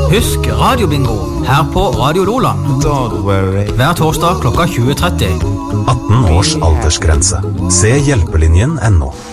Husk radiobingo her på Radio Loland. Hver torsdag klokka 20:30. 18 års aldersgrense. Se hjelpelinjen.no.